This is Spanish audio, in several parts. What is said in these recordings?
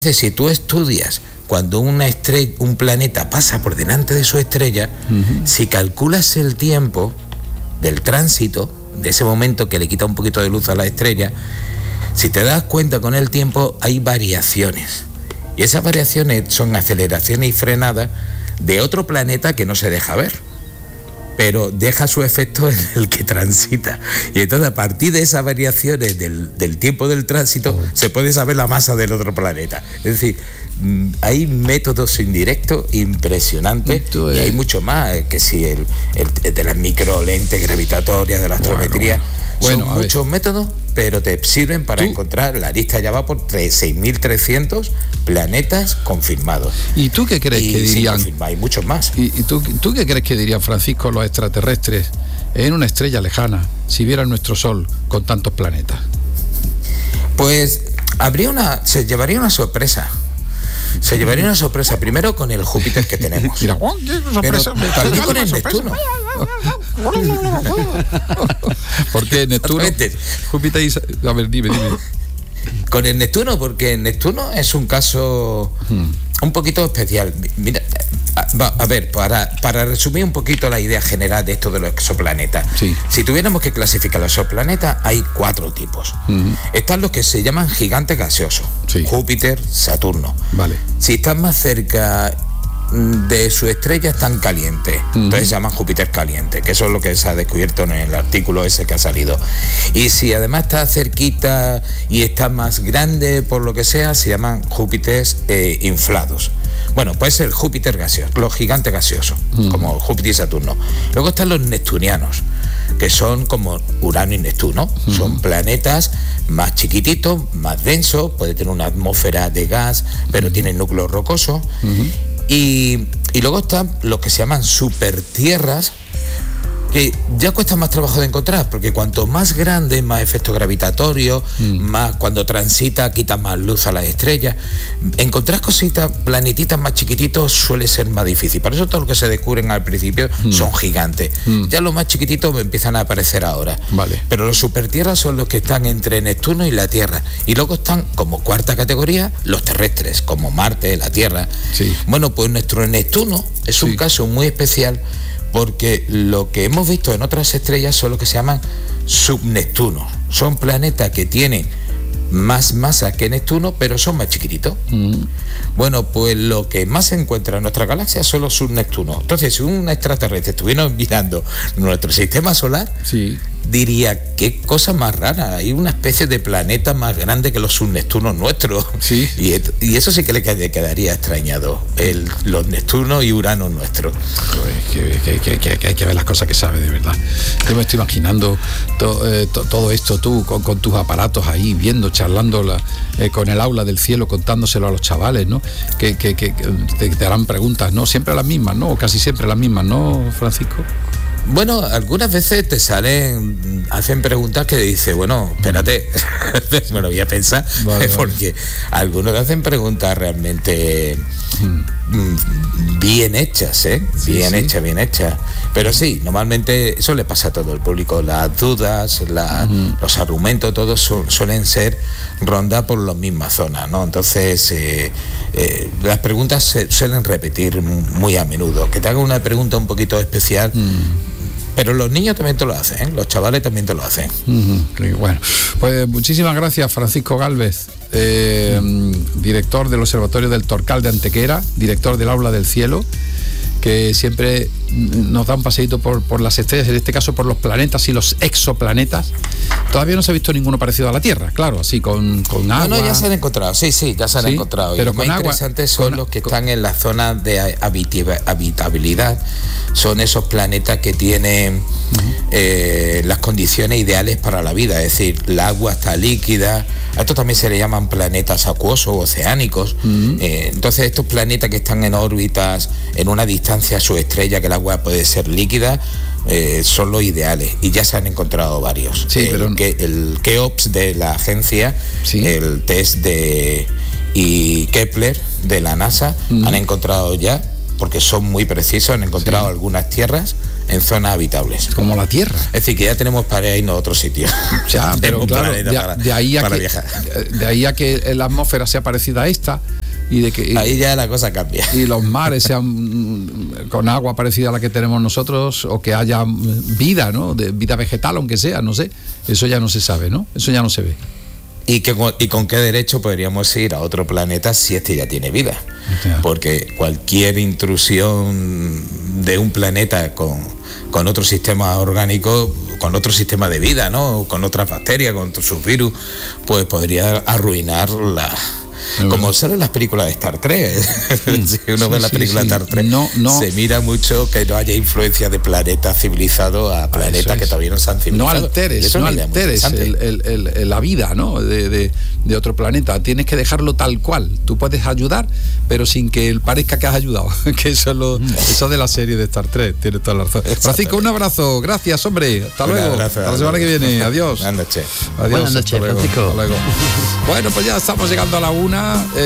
Si tú estudias cuando un planeta pasa por delante de su estrella, si calculas el tiempo del tránsito, de ese momento que le quita un poquito de luz a la estrella, si te das cuenta con el tiempo hay variaciones. Y esas variaciones son aceleraciones y frenadas de otro planeta que no se deja ver, pero deja su efecto en el que transita. Y entonces a partir de esas variaciones del tiempo del tránsito se puede saber la masa del otro planeta. Es decir, hay métodos indirectos impresionantes y hay mucho más, que si el de las microlentes gravitatorias, de la astrometría. Son muchos métodos, pero te sirven para encontrar, la lista ya va por 6.300 planetas confirmados. ¿Y tú qué crees que dirían? Hay muchos más. ¿Y tú qué crees que dirían, Francisco, los extraterrestres en una estrella lejana, si vieran nuestro Sol con tantos planetas? Pues se llevaría una sorpresa. Se llevaría una sorpresa primero con el Júpiter que tenemos. Mira, pero también con el Neptuno. Porque Neptuno, Júpiter y... A ver, dime. Con el Neptuno, porque el Neptuno es un caso un poquito especial. Mira, a ver, para resumir un poquito la idea general de esto de los exoplanetas. Sí. Si tuviéramos que clasificar los exoplanetas, hay 4 tipos. Están los que se llaman gigantes gaseosos. Sí. Júpiter, Saturno. Vale. Si están más cerca de su estrella, están calientes. Entonces se llaman Júpiter caliente, que eso es lo que se ha descubierto en el artículo ese que ha salido. Y si además está cerquita y está más grande, por lo que sea, se llaman Júpiteres inflados. Bueno, puede ser Júpiter gaseoso, los gigantes gaseosos, como Júpiter y Saturno. Luego están los neptunianos, que son como Urano y Neptuno. Son planetas más chiquititos, más densos, puede tener una atmósfera de gas, pero tienen núcleo rocoso. Y luego están los que se llaman supertierras, que ya cuesta más trabajo de encontrar, porque cuanto más grande, más efecto gravitatorio, más cuando transita quita más luz a las estrellas. Encontrar cositas, planetitas más chiquititos suele ser más difícil. Por eso todo lo que se descubren al principio son gigantes. Ya los más chiquititos empiezan a aparecer ahora. Vale. Pero los supertierras son los que están entre Neptuno y la Tierra. Y luego están como cuarta categoría los terrestres, como Marte, la Tierra. Sí. Bueno, pues nuestro Neptuno es un caso muy especial, porque lo que hemos visto en otras estrellas son lo que se llaman subneptunos. Son planetas que tienen más masa que Neptuno, pero son más chiquititos. Bueno, pues lo que más se encuentra en nuestra galaxia son los subneptunos. Entonces, si un extraterrestre estuviera mirando nuestro sistema solar, diría, qué cosa más rara, hay una especie de planeta más grande que los subneptunos nuestros. Sí. Y eso sí que le quedaría extrañado, los Neptunos y Urano nuestros. Que hay que ver las cosas que sabe, de verdad. Yo me estoy imaginando todo esto, tú con tus aparatos ahí, viendo, charlando con el aula del cielo, contándoselo a los chavales, ¿no? Que te harán preguntas, ¿no? Siempre las mismas, ¿no? O casi siempre las mismas, ¿no, Francisco? Bueno, algunas veces te hacen preguntas que dices, bueno, espérate, me lo voy a pensar, porque algunos te hacen preguntas realmente bien hechas, bien hechas. Pero sí, normalmente eso le pasa a todo el público, las dudas, los argumentos, todos suelen ser ronda por las mismas zonas, ¿no? Entonces, las preguntas se suelen repetir muy a menudo. Que te hagan una pregunta un poquito especial, pero los niños también te lo hacen, los chavales también te lo hacen. Bueno, pues muchísimas gracias, Francisco Gálvez, director del Observatorio del Torcal de Antequera, director del Aula del Cielo, que siempre nos da un paseíto por las estrellas, en este caso por los planetas y los exoplanetas. Todavía no se ha visto ninguno parecido a la Tierra, claro, así con agua. No, ya se han encontrado, sí, ya se han encontrado. Pero y los más interesantes son los que están en la zona de habitabilidad. Son esos planetas que tienen las condiciones ideales para la vida, es decir, el agua está líquida. A estos también se le llaman planetas acuosos, oceánicos. Entonces estos planetas que están en órbitas en una distancia a su estrella, que el agua puede ser líquida, son los ideales, y ya se han encontrado varios. El KEOPS de la agencia, el TESS y Kepler de la NASA han encontrado ya porque son muy precisos, han encontrado algunas tierras en zonas habitables. Como la Tierra. Es decir, que ya tenemos para irnos a otro sitio. Ya, pero claro, de ahí a que la atmósfera sea parecida a esta, y de que ahí ya la cosa cambia. Y los mares sean con agua parecida a la que tenemos nosotros, o que haya vida, ¿no? De vida vegetal, aunque sea, no sé. Eso ya no se sabe, ¿no? Eso ya no se ve. ¿Y con qué derecho podríamos ir a otro planeta si este ya tiene vida? Porque cualquier intrusión de un planeta con otro sistema orgánico, con otro sistema de vida, ¿no? Con otras bacterias, con sus virus, pues podría arruinar como salen las películas de Star Trek. Si uno ve las películas de Star Trek, se mira mucho que no haya influencia de planetas civilizados a planetas que todavía no se han civilizado. No alteres la vida, ¿no? de otro planeta. Tienes que dejarlo tal cual. Tú puedes ayudar, pero sin que parezca que has ayudado. Que eso de la serie de Star Trek. Tienes toda la razón. Francisco, un abrazo. Gracias, hombre. Hasta luego. Hasta la semana que viene. Adiós. Buenas noches. Adiós. Buenas noches, Francisco. Hasta luego. Bueno, pues ya estamos llegando a la 1.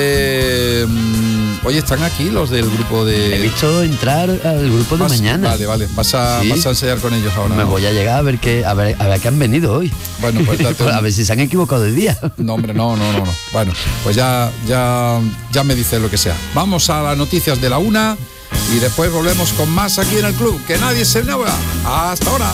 Hoy están aquí los del grupo de... He visto entrar al grupo de mañana. Vale. Vas a ensayar con ellos ahora. Me voy a llegar a ver qué han venido hoy. Bueno, pues a ver si se han equivocado de día. No, hombre, no. Bueno, pues ya me dices lo que sea. Vamos a las noticias de la 1 y después volvemos con más aquí en el club. Que nadie se mueva. Hasta ahora.